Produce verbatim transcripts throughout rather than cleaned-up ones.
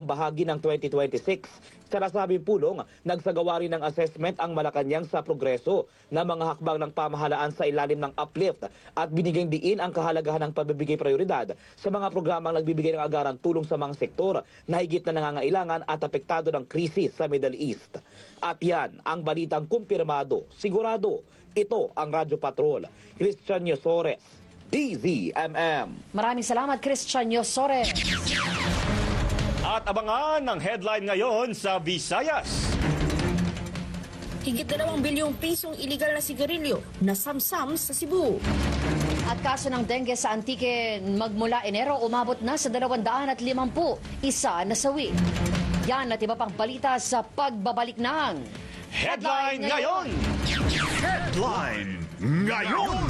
bahagi ng twenty twenty-six. Sa nasabing pulong, nagsagawa rin ng assessment ang Malacanang sa progreso ng mga hakbang ng pamahalaan sa ilalim ng uplift at binigyang diin ang kahalagahan ng pagbibigay prioridad sa mga programang nagbibigay ng agarang tulong sa mga sektor na higit na nangangailangan at apektado ng krisis sa Middle East. At yan ang balitang kumpirmado, sigurado. Ito ang Radyo Patrol. Christian Yosores, D Z M M. Maraming salamat, Christian Yosores. At abangan ang headline ngayon sa Visayas. Higit dalawang bilyong pisong iligal na sigarilyo na samsam sa Cebu. At kaso ng dengue sa Antique magmula Enero umabot na sa dalawang daan at limampu, isa nasawi. Yan at iba pang balita sa pagbabalik ng Headline ngayon! Headline ngayon!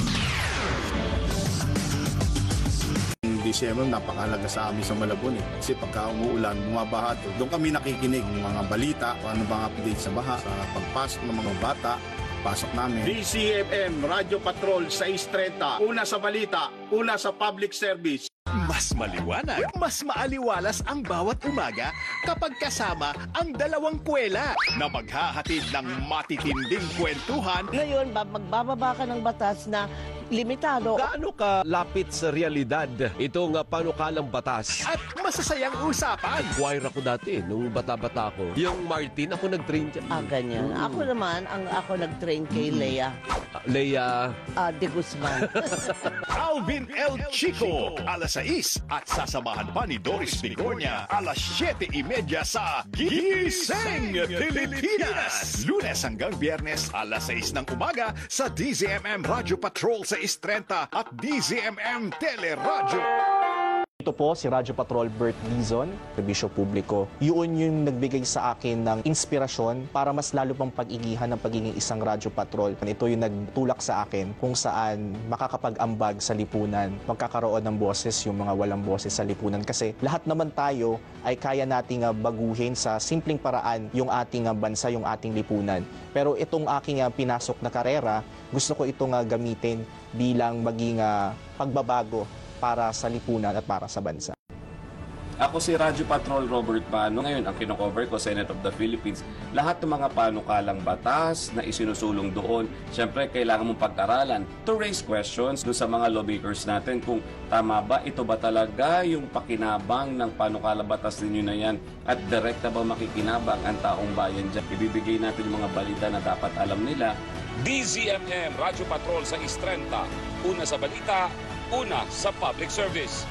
Disyembre, napakahalaga sa amin sa Malabon eh. Kasi pagka umuulan, bumabaha to. Doon kami nakikinig ng mga balita, ano bang update sa baha, sa pagpasok ng mga bata, pasok namin. D Z M M, Radio Patrol, six thirty. Una sa balita, una sa public service. Mas maliwanag, mas maaliwalas ang bawat umaga kapag kasama ang dalawang kwela na maghahatid ng matitinding kwentuhan. Ngayon, magbababa ka ng batas na limitado. Gaano ka lapit sa realidad itong uh, panukalang batas? At masasayang usapan. Choir ako dati, nung bata-bata ko. Yung Martin, ako nag-train dyan. Ah, ganyan. Mm. Ako naman, ang ako nag-train kay Lea. Uh, Lea. Uh, de Guzman. Alvin El Chico, alas sais. At sasamahan pa ni Doris Bigornia, alas siyete y media sa Gising Pilipinas. Lunes hanggang Biyernes, alas sais ng umaga sa D Z M M Radio Patrol sa six thirty at D Z M M Teleradyo. Ito po si Radyo Patrol Bert Dizon, Serbisyo Publiko. Yun yung nagbigay sa akin ng inspirasyon para mas lalo pang pag-igihan ng pagiging isang Radyo Patrol. Ito yung nagtulak sa akin kung saan makakapag-ambag sa lipunan, magkakaroon ng boses yung mga walang boses sa lipunan. Kasi lahat naman tayo ay kaya nating baguhin sa simpleng paraan yung ating bansa, yung ating lipunan. Pero itong aking pinasok na karera, gusto ko itong gamitin bilang maging pagbabago para sa lipunan at para sa bansa. Ako si Radyo Patrol Robert Pano. Ngayon, ang kinocover ko, Senate of the Philippines. Lahat ng mga panukalang batas na isinusulong doon, syempre kailangan mong pag-aralan to raise questions doon sa mga lawmakers natin kung tama ba, ito ba talaga yung pakinabang ng panukalang batas ninyo na yan at direkta ba makikinabang ang taong bayan dyan. Ibibigay natin yung mga balita na dapat alam nila. D Z M M Radyo Patrol sa six thirty. Una sa balita, una sa public service.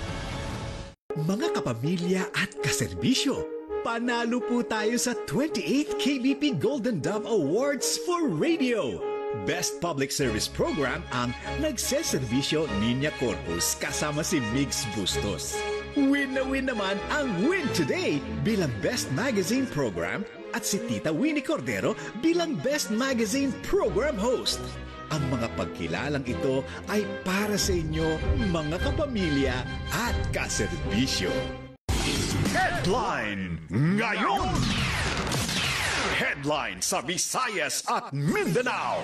Mga kapamilya at kaserbisyo, panalo po tayo sa twenty-eighth K B P Golden Dove Awards for Radio. Best Public Service Program ang Nagseserbisyo Niña Corpus kasama si Migs Bustos. Win na win naman ang Win Today bilang Best Magazine Program at si Tita Winnie Cordero bilang Best Magazine Program Host. Ang mga pagkilalang ito ay para sa inyo, mga kapamilya at kaserbisyo. Headline ngayon! Headline sa Visayas at Mindanao.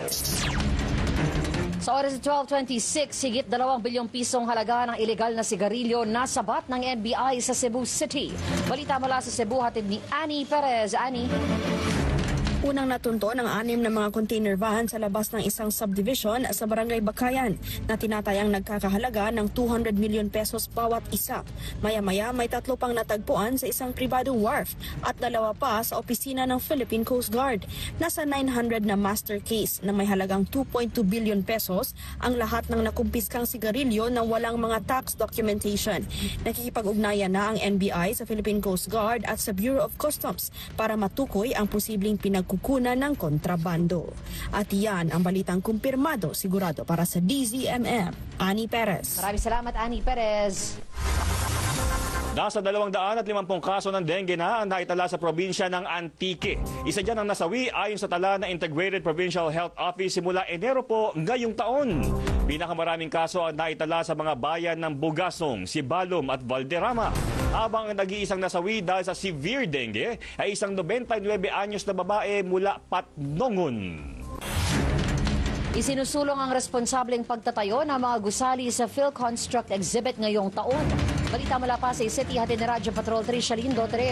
Sa oras twelve twenty-six, higit dalawang bilyong pisong halaga ng ilegal na sigarilyo nasabat ng N B I sa Cebu City. Balita mula sa Cebu, hatid ni Annie Perez. Annie. Unang natunto ng anim na mga container van sa labas ng isang subdivision sa Barangay Bakayan na tinatayang nagkakahalaga ng two hundred million pesos bawat isa. Maya-maya may tatlo pang natagpuan sa isang pribadong wharf at dalawa pa sa opisina ng Philippine Coast Guard. Nasa nine hundred na master case na may halagang two point two billion pesos ang lahat ng nakumpiskang sigarilyo na walang mga tax documentation. Nakikipag-ugnayan na ang N B I sa Philippine Coast Guard at sa Bureau of Customs para matukoy ang posibleng pinag kukunan ng kontrabando. At yan ang balitang kumpirmado sigurado para sa D Z M M. Annie Perez. Maraming salamat, Annie Perez. Nasa dalawang daan at limampung kaso ng dengue na ang naitala sa probinsya ng Antique. Isa dyan ang nasawi ayon sa tala ng Integrated Provincial Health Office simula Enero po ngayong taon. Pinakamaraming kaso ang naitala sa mga bayan ng Bugasong, Sibalom at Valderrama. Habang ang nag-iisang nasawi dahil sa severe dengue ay isang ninety-nine anyos na babae mula Patnongon. Isinusulong ang responsableng pagtatayo ng mga gusali sa PhilConstruct exhibit ngayong taon. Balita mula pa sa City, hatid ni Radyo Patrol Trisha Lindo.